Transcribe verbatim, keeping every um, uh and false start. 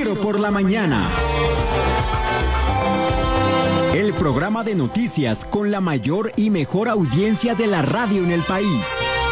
Noticiero por la mañana. El programa de noticias con la mayor y mejor audiencia de la radio en el país.